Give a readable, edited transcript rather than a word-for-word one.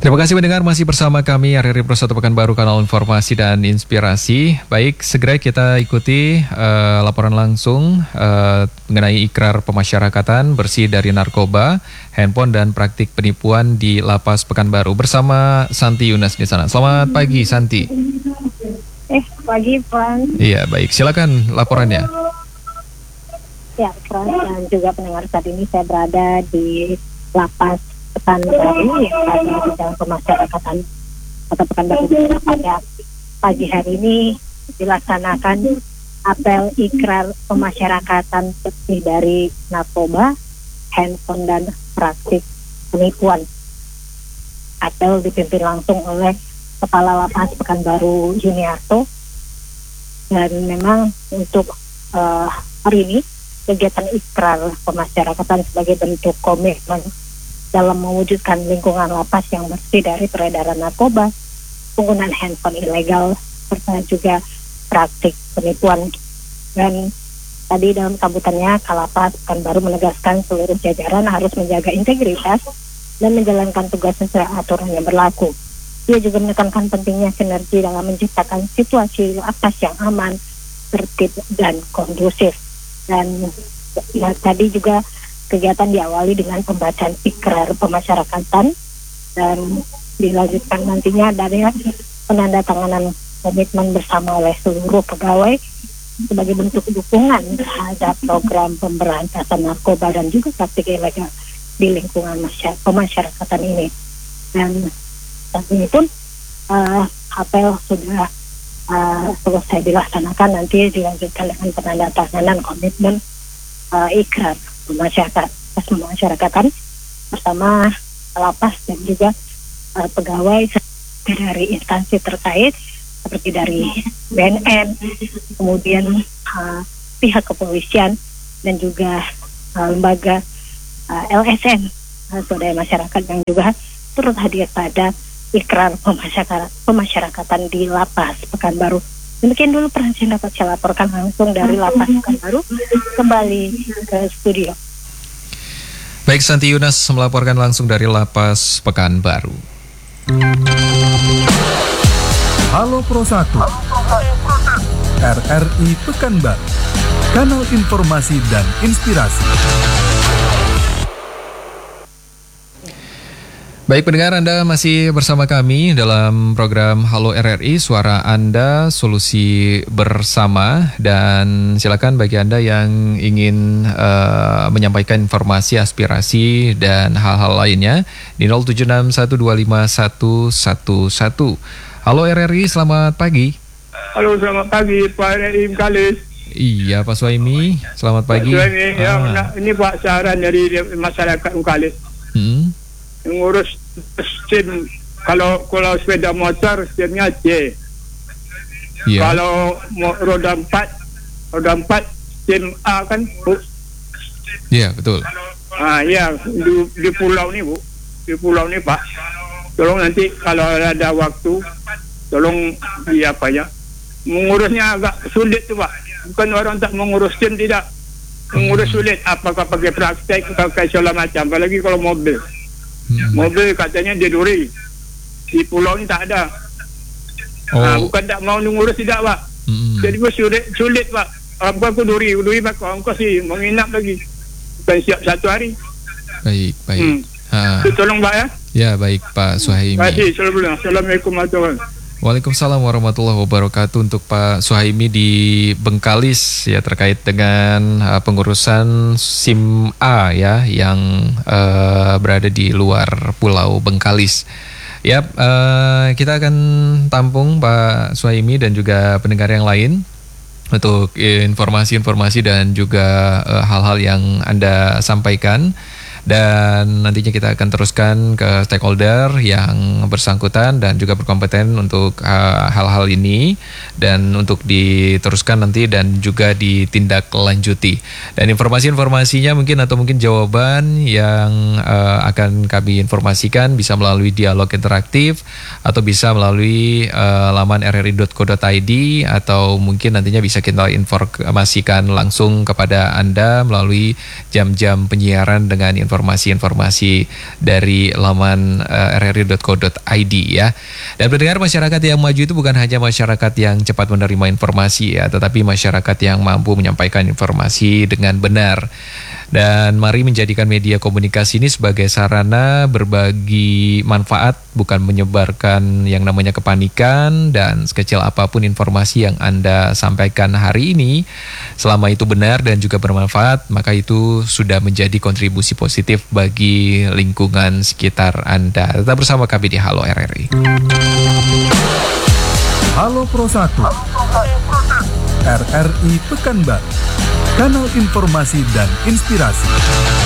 Terima kasih mendengar masih bersama kami RRI Pro 1 Pekanbaru, kanal informasi dan inspirasi. Baik, segera kita ikuti laporan langsung mengenai ikrar pemasyarakatan bersih dari narkoba, handphone dan praktik penipuan di Lapas Pekanbaru bersama Santi Yunas di sana. Selamat pagi, Santi. Pagi, Franz. Iya, baik. Silakan laporannya. Ya, Franz dan juga pendengar, saat ini saya berada di Lapas Pekanbaru yang ada di bidang pemasyarakatan Kota Pekanbaru. Pada pagi hari ini dilaksanakan apel ikrar pemasyarakatan bersih dari narkoba, handphone dan praktik penipuan. Apel dipimpin langsung oleh Kepala Lapas Pekanbaru Juniarto, dan memang untuk hari ini kegiatan ikrar pemasyarakatan sebagai bentuk komitmen dalam mewujudkan lingkungan lapas yang bersih dari peredaran narkoba, penggunaan handphone ilegal, serta juga praktik penipuan. Dan tadi dalam sambutannya, Kalapas Pekanbaru menegaskan seluruh jajaran harus menjaga integritas dan menjalankan tugas sesuai aturan yang berlaku. Dia juga menekankan pentingnya sinergi dalam menciptakan situasi lapas yang aman, tertib, dan kondusif. Dan ya, tadi juga kegiatan diawali dengan pembacaan ikrar pemasyarakatan dan dilanjutkan nantinya dari penandatanganan komitmen bersama oleh seluruh pegawai sebagai bentuk dukungan terhadap program pemberantasan narkoba dan juga praktik ilegal di lingkungan pemasyarakatan ini. Dan saat ini pun apel sudah selesai dilaksanakan, nanti dilanjutkan dengan penandatanganan komitmen ikrar pemasyarakatan bersama lapas dan juga pegawai dari instansi terkait seperti dari BNN, kemudian pihak kepolisian dan juga lembaga LSM, swadaya masyarakat yang juga turut hadir pada ikrar pemasyarakatan di Lapas Pekanbaru. Demikian dulu yang dapat saya laporkan langsung dari Lapas Pekanbaru. Kembali ke studio. Baik, Santi Yunas melaporkan langsung dari Lapas Pekanbaru. Halo Pro 1 RRI Pekanbaru, kanal informasi dan inspirasi. Baik pendengar, Anda masih bersama kami dalam program Halo RRI, suara Anda, solusi bersama. Dan silakan bagi Anda yang ingin menyampaikan informasi, aspirasi, dan hal-hal lainnya di 0761251111. Halo RRI, selamat pagi. Halo, selamat pagi Pak RRI Bengkalis. Iya Pak Suhaimi, selamat pagi. Pak Suhaimi, ini Pak saran dari masyarakat Bengkalis. Mengurus SIM, kalau sepeda motor SIM-nya C. Yeah. Kalau roda 4 SIM A kan, Bu? Iya, betul. Ya, di pulau ni, Bu. Di pulau ni, Pak. Tolong nanti kalau ada waktu, tolong mengurusnya agak sulit tu, Pak. Bukan orang tak mengurus SIM, tidak. Mengurus sulit, apakah pakai praktek, pakai segala macam. Apalagi kalau mobil. Mobil katanya dia duri. Di pulau ni tak ada. Bukan tak mau ngurus, tidak, Pak. Jadi sulit, Pak. Apa aku duri Pak, aku sih menginap lagi. Bukan siap satu hari. Baik. Tolong, Pak, ya. Ya, baik Pak Suhaimi. Terima kasih. Assalamualaikum warahmatullahi wabarakatuh. Waalaikumsalam warahmatullahi wabarakatuh. Untuk Pak Suhaimi di Bengkalis ya, terkait dengan pengurusan SIM A ya yang berada di luar Pulau Bengkalis. Ya, kita akan tampung Pak Suhaimi dan juga pendengar yang lain untuk informasi-informasi dan juga hal-hal yang Anda sampaikan. Dan nantinya kita akan teruskan ke stakeholder yang bersangkutan dan juga berkompeten untuk hal-hal ini, dan untuk diteruskan nanti dan juga ditindaklanjuti. Dan informasi-informasinya mungkin jawaban yang akan kami informasikan bisa melalui dialog interaktif atau bisa melalui laman rri.co.id, atau mungkin nantinya bisa kita informasikan langsung kepada Anda melalui jam-jam penyiaran dengan informasi informasi-informasi dari laman rri.co.id ya. Dan pendengar, masyarakat yang maju itu bukan hanya masyarakat yang cepat menerima informasi ya, tetapi masyarakat yang mampu menyampaikan informasi dengan benar. Dan mari menjadikan media komunikasi ini sebagai sarana berbagi manfaat, bukan menyebarkan yang namanya kepanikan. Dan sekecil apapun informasi yang Anda sampaikan hari ini, selama itu benar dan juga bermanfaat, maka itu sudah menjadi kontribusi positif bagi lingkungan sekitar Anda. Tetap bersama kami di Halo RRI. Halo Pro 1 RRI Pekanbaru, kanal informasi dan inspirasi.